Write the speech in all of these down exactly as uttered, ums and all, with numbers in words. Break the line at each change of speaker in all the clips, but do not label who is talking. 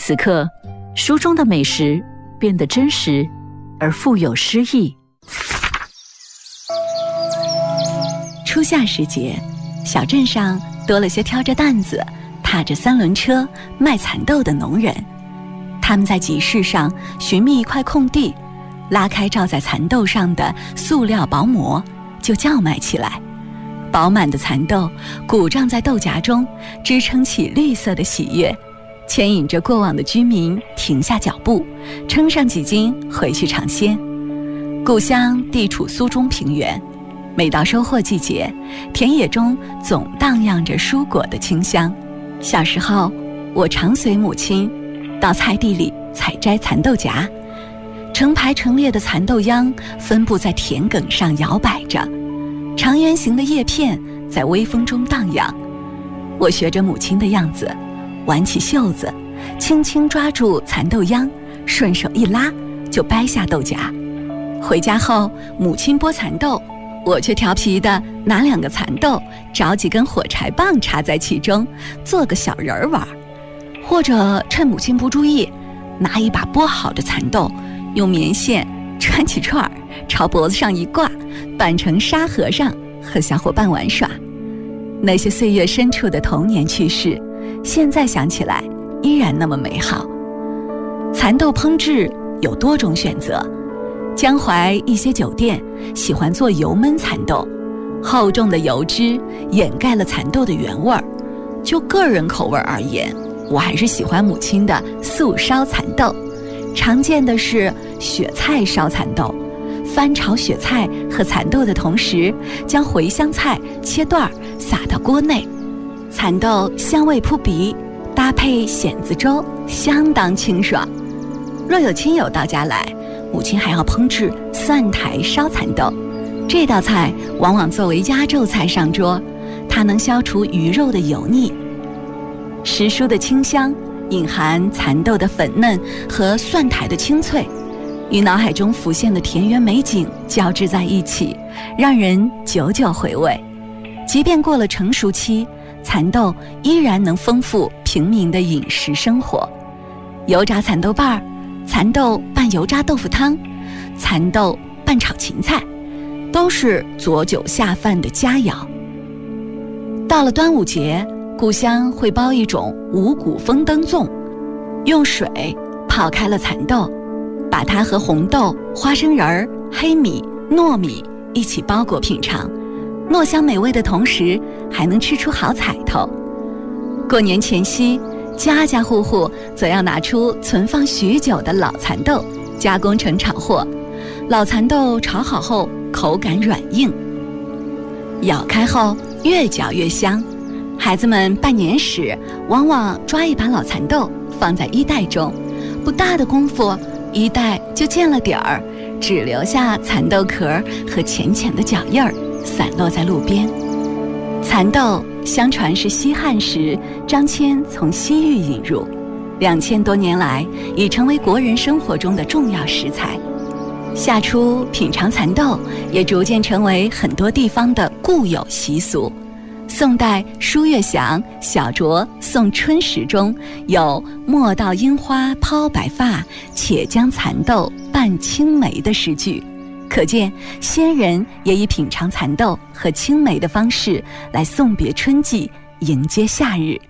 此刻，书中的美食变得真实而富有诗意。
初夏时节，小镇上多了些挑着担子、踏着三轮车卖蚕豆的农人。他们在集市上寻觅一块空地，拉开罩在蚕豆上的塑料薄膜，就叫卖起来。饱满的蚕豆鼓胀在豆荚中，支撑起绿色的喜悦，牵引着过往的居民停下脚步，称上几斤回去尝鲜。故乡地处苏中平原，每到收获季节，田野中总荡漾着蔬果的清香。小时候，我常随母亲到菜地里采摘蚕豆荚，成排成列的蚕豆秧分布在田埂上摇摆着，长圆形的叶片在微风中荡漾。我学着母亲的样子，挽起袖子，轻轻抓住蚕豆秧，顺手一拉就掰下豆荚。回家后，母亲剥蚕豆，我却调皮地拿两个蚕豆，找几根火柴棒插在其中，做个小人儿玩。或者趁母亲不注意，拿一把剥好的蚕豆，用棉线穿起串儿，朝脖子上一挂，扮成沙和尚，和小伙伴玩耍。那些岁月深处的童年趣事，现在想起来依然那么美好。蚕豆烹制有多种选择，江淮一些酒店喜欢做油焖蚕豆，厚重的油脂掩盖了蚕豆的原味儿。就个人口味而言，我还是喜欢母亲的素烧蚕豆。常见的是雪菜烧蚕豆，翻炒雪菜和蚕豆的同时，将茴香菜切段撒到锅内，蚕豆香味扑鼻，搭配蚬子粥，相当清爽。若有亲友到家来，母亲还要烹制蒜苔烧蚕豆，这道菜往往作为压轴菜上桌，它能消除鱼肉的油腻。时蔬的清香隐含蚕豆的粉嫩和蒜苔的清脆，与脑海中浮现的田园美景交织在一起，让人久久回味。即便过了成熟期，蚕豆依然能丰富平民的饮食生活。油炸蚕豆瓣儿、蚕豆拌油炸豆腐汤、蚕豆拌炒芹菜，都是佐酒下饭的佳肴。到了端午节，故乡会包一种五谷丰登粽，用水泡开了蚕豆，把它和红豆、花生仁儿、黑米、糯米一起包裹品尝，糯香美味的同时，还能吃出好彩头。过年前夕，家家户户则要拿出存放许久的老蚕豆，加工成炒货。老蚕豆炒好后，口感软硬，咬开后越嚼越香。孩子们办年时，往往抓一把老蚕豆放在衣袋中，不大的功夫，衣袋就见了底儿，只留下蚕豆壳和浅浅的脚印儿散落在路边。蚕豆相传是西汉时张骞从西域引入，两千多年来已成为国人生活中的重要食材。夏初品尝蚕豆也逐渐成为很多地方的固有习俗。宋代舒月祥《小酌送春时》中有莫道樱花抛白发，且将蚕豆拌青梅的诗句，可见先人也以品尝蚕豆和青梅的方式来送别春季，迎接夏日。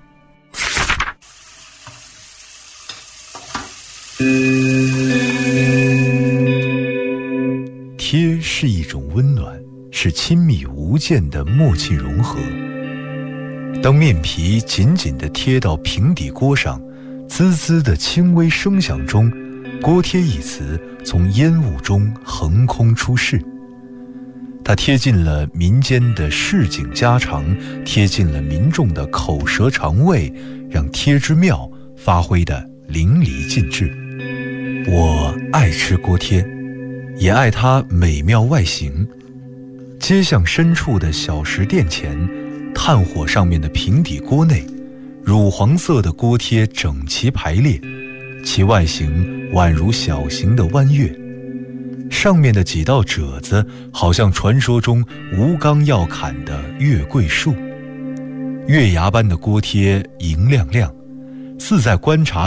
贴是一种温暖，是亲密无间的默契融合。当面皮紧紧地贴到平底锅上，滋滋的轻微声响中，锅贴一词从烟雾中横空出世。它贴近了民间的市井家常，贴近了民众的口舌肠胃，让贴之妙发挥得淋漓尽致。我爱吃锅贴，也爱它美妙外形。街巷深处的小食店前，炭火上面的平底锅内，乳黄色的锅贴整齐排列，其外形宛如小型的弯月，上面的几道褶子好像传说中无钢要砍的月桂树。月牙般的锅贴银亮亮，似在观察